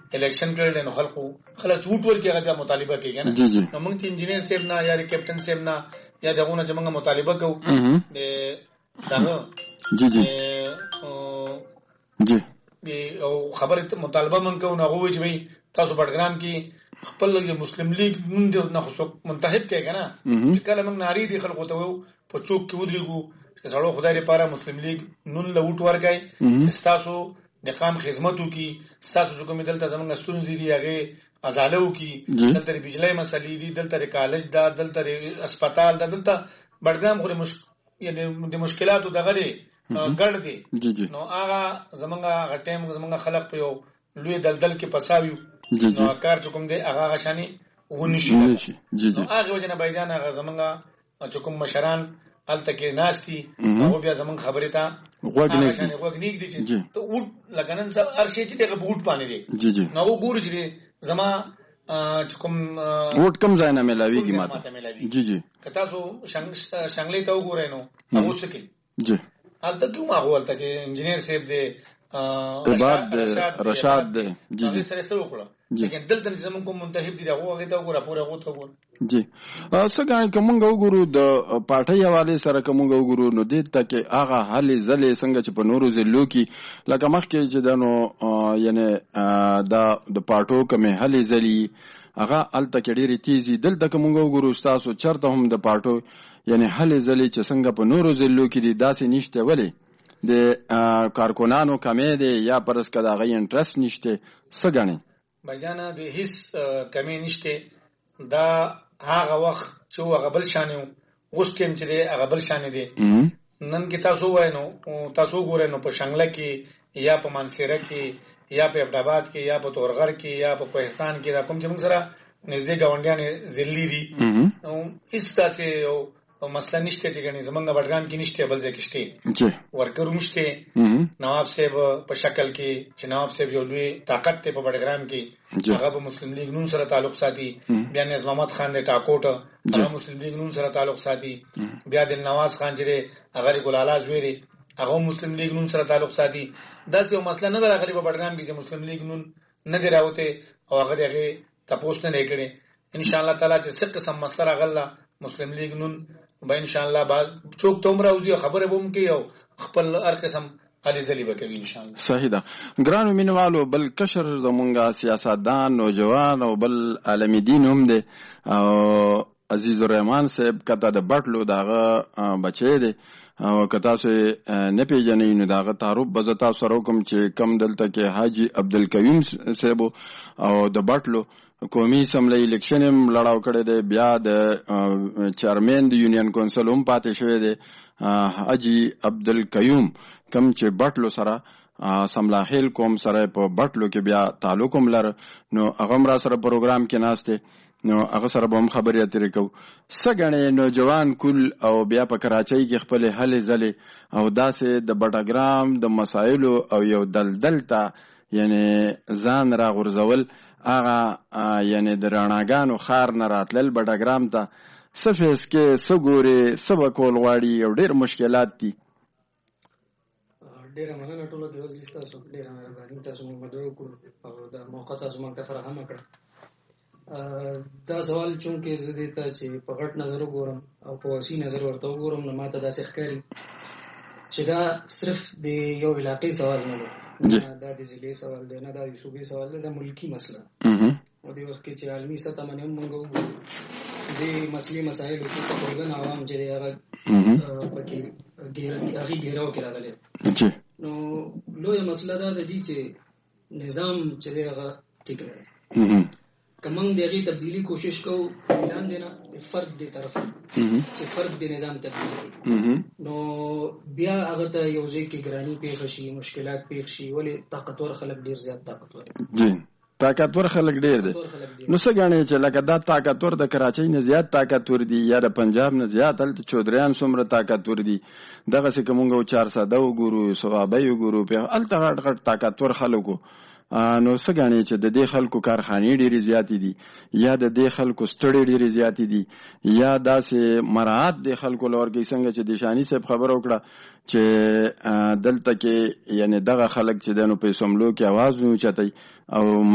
الیکشن کړل نو خلک ووټ ورکړي هغه مطالبه کوي نه نو موږ چې انجینیر صاحب نه یا کیپټن صاحب نه یا دغه چې موږ مطالبه کوو د دغه او خبره مطالبه موږ کوو نو هغه چې تاسو بډګرام کې خپل مسلم لیگ نن د نه خصوص منتخب کوي کنه چې کله موږ ناری دي خلکو ته وو په چوک کې ودرېګو چې سړو خدای لپاره مسلم لیگ نن له وټ ورګای چې تاسو د قام خدمت وکي تاسو چې کوم دلته زمونږ ستونزې دي هغه ازاله وکي دلته بجلی مسلې دي دلته کالج دا دلته هسپتال دا دلته بډګرام خو یعنی د مشکلاتو دغه ګړ دي نو هغه زمونږ غټیم زمونږ خلک په یو لوی دلدل کې پساویو نو کار چې کوم دی هغه غشاني ونشي هغه وجنه بایجان هغه زمونږ چې کوم مشران الته کې ناشتي هغه بیا زمونږ خبرې ته غوږ نه دی چې ته وټ لګنن سره ارشي چې دغه بوټ باندې دی نو وګورئ چې زما چې کوم وټ کم ځای نه ملاويږي ماته که تاسو شنګلې ته وګورئ نو هغه څه کوي الته کوم هغه الته کې انجینیر صاحب دی رشاد دی سره سره وکړه لیکن دلته زمون کوم منتخب دي هغه ته وګوره پوره هغه ته وګوره څنګه کومه وګورو د پارټي حواله سره کومه وګورو نو دې ته کې هغه حل زلې څنګه چې په نورو ضلعو کې لکه مخکې چې دنو یعنی د پارټو کومه حل زلې هغه الته کې ډېری تیزی دلته کومه وګورو تاسو چرته هم د پارټو یعنی حل زلې چې څنګه په نورو ضلعو کې دي داسې نشته ولې د کارکونانو کمی دی یا پرس کدا غي انټرست نشته سګنه بجانه د هیڅ کمی نشته دا هغه وخت چې هغه بل شانو اوس کې چې هغه بل شان دي نن کې تاسو وایو تاسو ګورئ نو په شنګله کې یا په منصيره کې یا په ابداباد کې یا په تورغر کې یا په کوهستان کې دا کوم چې موږ سره نږدې گاونډیان ذلی دي نو هیڅ تاسو او مسله نشته چې غني زمونږ بډګام کې نشته بل ځای کې شته ورکر نشته نواب صاحب په شکل کې چې نواب صاحب یو لوی طاقت ته په بډګرام کې هغه په مسلم لیگ نون سره تعلق ساتي بیا نظام محمد خان د ټاکوټ هغه مسلم لیگ نون سره تعلق ساتي بیا د نواز خان چې هغه ګلالا زویری هغه مسلم لیگ نون سره تعلق ساتي دا یو مسله نه راغلي په بډګرام کې چې مسلم لیگ نون نه دی راوته او هغه دغه تاسو نه کړي ان شاء الله تعالی چې څه قسم مسله راغله مسلم لیگ نون به ان شاء الله بعد چوک توم راوځي خبره بوم کې او خپل هر قسم علي زلی وکوي ان شاء الله صحیح ده ګرانو مینوالو بل کشر زمونږه سیاستدان نوجوان او بل عالمي دین هم دي او عزیز الرحمن صاحب کته د بټلو داغه بچی دی او کته سه نه پیژنې نو داغه تعارف بزتا سره کوم چې کم دلته کې حاجی عبدالکریم صاحب او د بټلو قومي اسمبلی الیکشن هم لړاو کړی دی بیا د چیرمن د یونین کونسل هم پاتې شوی دی حاجی عبدالقیوم کم چې بټلو سره سملاحیل قوم سره په بټلو کې بیا تعلق هم لر نو هغه را سره پروګرام کې ناشته نو هغه سره به هم خبرې اترې کو سګنې نوجوان کل او بیا په کراچۍ کې خپل حل زلې او داسې د بټګرام د مسایلو او یو دلدلتا یعنی ځان را غورځول هغه یعنی د رڼاګانو خار نه راتلل بټګرام ته صفیس کې سګوري سبا کول غواړي او ډېر مشکلات دي ډېر مننه ټول د ولې تاسو ډېر مهرباني تاسو موږ مدعو کړو او دا موقع تاسو موږ ته فراهم کړ دا سوال چونکه زه دې ته چې په غټ نظر وګورم او په وسی نظر ورته وګورم نو ماته داسې ښکاري چې دا صرف د یو علاقې سوال نه دی دا د ضلع سوال دی نه دا د صوبې سوال دی دا ملکی مسله او د وخت کې چې عالمي سطح باندې هم موږ وګورو د مسلې مسایل کې تقریبا عوام چې هغه پکې ګیراو کې راغلي نو لویه مسله دا ده چې نظام چې هغه ټیک نه کمنګ دغه تبدیلی کوشش کو اعلان دینا فرد دی طرف چې فرد دی نظام تبدیل نو بیا هغه ته یو ځای کې ګرانی پیښ شي مشکلات پیښ شي ولې طاقتور خلک ډیر زیات طاقتور دي طاقتور خلک ډیر دي نو څه غاڼې چې لکه دا طاقتور د کراچۍ نه زیات طاقتور دي یا د پنجاب نه زیات هلته چودریان څومره طاقتور دي دغه څه کومګو 400 وګورو صوابه وګورو په هلته غټ طاقتور خلکو نو څنګه چې د دې خلکو کارخانې ډېرې زیاتې دي یا د دې خلکو ستړي ډېرې زیاتې دي یا داسې مراعات د خلکو لورګي څنګه چې د شانی صاحب خبر وکړه چې دلته کې یعنی دغه خلک چې دنو په سملو کې आवाज نه اوچتای او